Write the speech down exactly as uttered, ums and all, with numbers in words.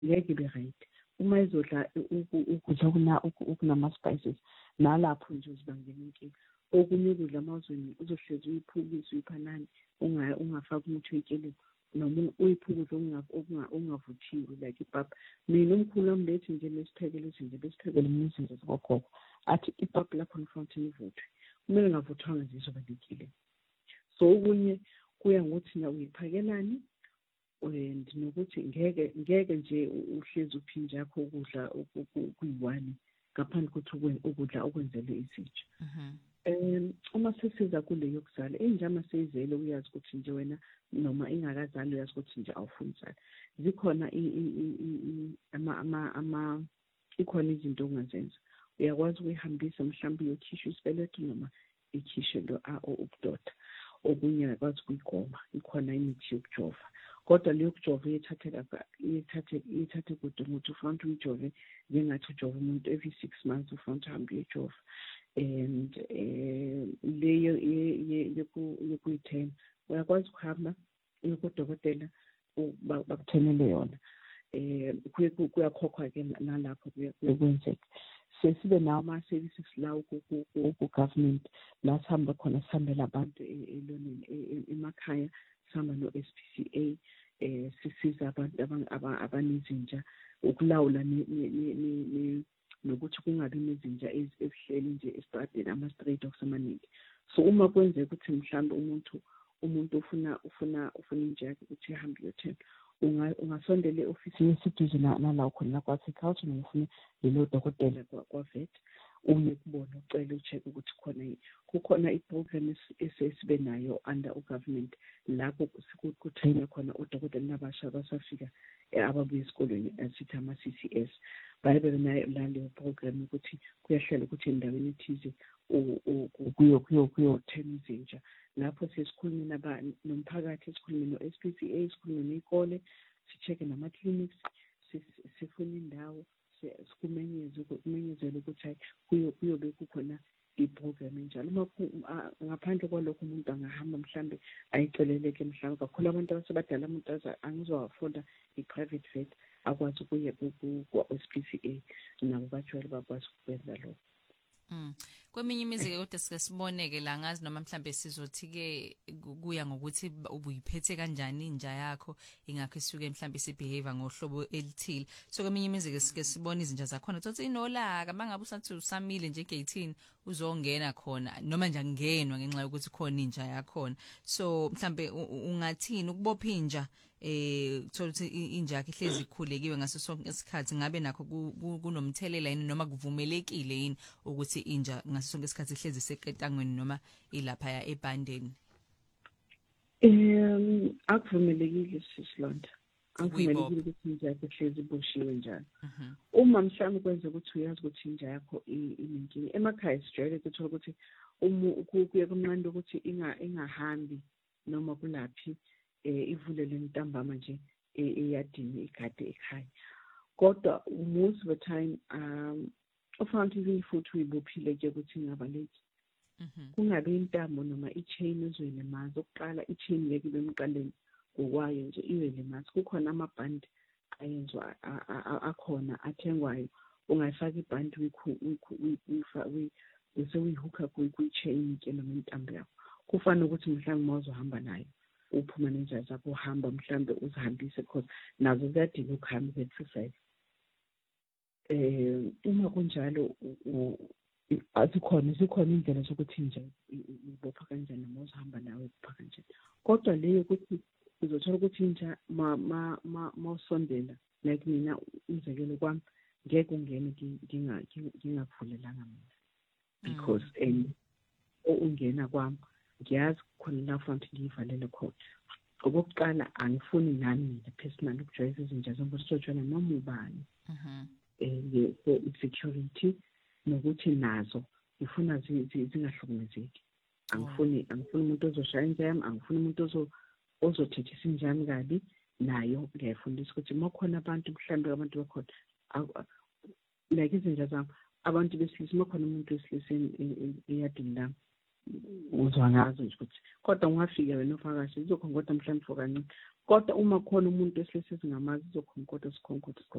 ngeke ibe right. Uma izodla ukudla okunama-spices nalapho nje uzibangela inkinga. Okunye ukudla amazweni uzohlezi uyiphukisa uyiphanani ungafaki umuthi wekeleni noma uyiphukuze ungavuthiwe like ipapa. Mina umkhulu wami lethi nje lesiphekele izinto besiphekele izinto zikagogo athi ipapa lapho nifanele ivuthwe kumele ngavuthwanga zizobalekile. So okunye kuya ngokuthi na uyiphakelani and nokuthi ngeke ngeke nje uhlezi uphinja yakho ukudla okuyiwani ngaphandle kokuthi ukudla okwenzele isitsha. Um uma sesiza kule yokuzala injama seyizele uyazi ukuthi nje wena noma ingakazali uyazi ukuthi nje awufuni ukuzala. Zikhona ama ama ama ikhona izinto ongazenza. Uyakwazi ukuyihambisa mhlawumbe uyokhishwa isibeletho noma ikhishwe lo ubudoda. Okunye uyakwazi ukuyigoma ikhona imithi yokujova. Kodwa leyo kujova iyethatheka iyethathe iyethathe kude ukuthi ufuna uyijove njengathi ujova umuntu every six months ufuna uhambe uyijova. And leyo yokuyithena uyakwazi ukuhamba uyokudokotela bakuthenele yona. Eh kuyakhokhwa ke nalapho kuyokwenzeka. Sesibe nawo ama-services lawo ku-government la sihamba khona sihambela abantu elonini emakhaya sihamba no-S P C A eh sisiza abantu abanezinja ukulawula nokuthi kungabi nezinja ezihleli nje estradini ama-stray dogs amaningi. So uma kwenzeka ukuthi mhlawumbe umuntu umuntu ufuna ufuna ufuna inja yakhe ukuthi ihambe yothenga ungasondela e-office yesiduze nala khona kwa-agriculture noma ufuna lelo dokotela kwa-vet uye kubona ucela ucheck ukuthi khona yini. Kukhona i-program esesibe nayo under u-government lapho kutrainwa khona odokotela nabasha abasafika ababuya esikolweni asithi ama-C C S. Bayibe nayo leyo program ukuthi kuyahlela ukuthi endaweni ethize kuyothena izinja. Lapho sesikhuluma nomphakathi esikhuluma no-S P C A esikhuluma ney'kole si-check-e nama-clinics sifuna indawo sikumenyeze kumenyezele ukuthi hayi kuyobe kukhona i-program enjalo. Ngaphandle kwalokho umuntu angahamba mhlambe ayiceleleke mhlawumbe kakhulu abantu abasebadala umuntu angizowafoda i-private vet akwazi ukuya ku-S P C A nabo bajwayele bakwazi ukwenza lokho. Mm. Kweminye imizi kodwa sike siboneke la ngazi noma mhlambe sizothi ke kuya ngokuthi ubuyiphethe kanjani inja yakho ingakho isuke mhlambe isibehavior ngohlobo elithile. So kweminye imizi ke sike sibona izinja zakhona ukuthi inolaka mangabe usathi usamile nje egate uzongena khona noma nje angenwa ngenxa yokuthi khona inja yakhona. So mhlambe ungathini ukubopha inja eh uthola ukuthi inja yakhe ihlezi ikhulekiwe ngaso sonke isikhathi ngabe nakho kunomthelela yini noma kuvumelekile yini ukuthi inja ngaso sonke isikhathi ihlezi iseqetangweni noma ilapha ebandeni? Um akuvumelekile sisilonda. Akuvumelekile ukuthi inja yakhe ihlezi iboshiwe njalo. Uma mhlawumbe kwenza ukuthi uyazi ukuthi inja yakho inenkinga emakhaya sijwayele ukuthola ukuthi kuya kumnandi ukuthi ingahambi noma kulaphi eh ivulele intambama nje eyadini igade ekhaya. Kodwa most of the time um ufanele futhi uyibophile ke ukuthi ingabaleki. Kungabe intambo noma i-chain ezweni mazi okuqala i-chain yeke bemqaleni ngokwayo nje iwe lemazi. Kukhona amabhandi ayenzwa akhona athengwayo ungayifaka ibhandi uyifa bese uyihook kwi-chain ke noma intambo yakho. Kufanele ukuthi mhlawumbe mawuzohamba nayo uphuma nenja zakho uhamba mhlambe uzihambise because nazo ziyadinga ukuhamba exercise. Eh uma kunjalo azikhona zikhona indlela zokuthi nje ibopha kanjani noma uzihamba nawe kupha kanjani. Kodwa leyo ukuthi uzothola ukuthi inja ma ma mawusondela like mina umzekelo kwami ngeke ungene nginga ngingavulelanga mina because eh ungena kwami ngiyazi khona la front ngivalele khona. Okokuqala angifuni nami mina personal ukujwayeza izinja zonke sijojana noma ubani. Mhm. Eh security nokuthi nazo ngifuna zingahlukumezeki. Angifuni angifuni umuntu ozoshaya inja yami, angifuni umuntu ozo ozothethisa inja yami kabi nayo ngiyafundisa ukuthi makhona abantu mhlambe abantu bakhona like izinja zami abantu besilisa makhona umuntu wesilisa eyadini lami uzwa ngazo nje ukuthi kodwa ungafika wena ufakashi uzokhongoda mhlawumbe for kancane kodwa uma khona umuntu esilise singamazi izokhonkotha sikhonkotha